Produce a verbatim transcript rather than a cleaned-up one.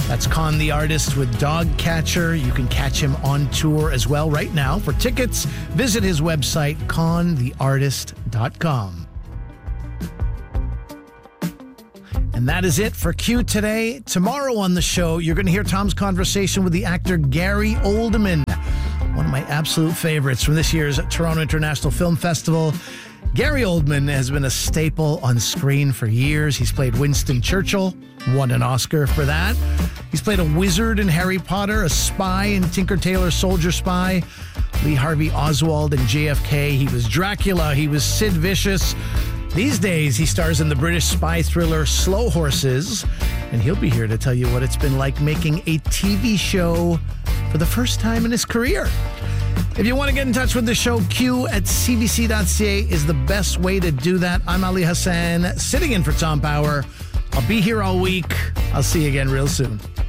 That's Con the Artist with Dogcatcher. You can catch him on tour as well right now. For tickets, visit his website, con the artist dot com. And that is it for Q today. Tomorrow on the show, you're going to hear Tom's conversation with the actor Gary Oldman, one of my absolute favorites from this year's Toronto International Film Festival. Gary Oldman has been a staple on screen for years. He's played Winston Churchill, won an Oscar for that. He's played a wizard in Harry Potter, a spy in Tinker Tailor Soldier Spy, Lee Harvey Oswald in J F K. He was Dracula. He was Sid Vicious. These days, he stars in the British spy thriller Slow Horses, and he'll be here to tell you what it's been like making a T V show for the first time in his career. If you want to get in touch with the show, Q at c b c dot c a is the best way to do that. I'm Ali Hassan, sitting in for Tom Power. I'll be here all week. I'll see you again real soon.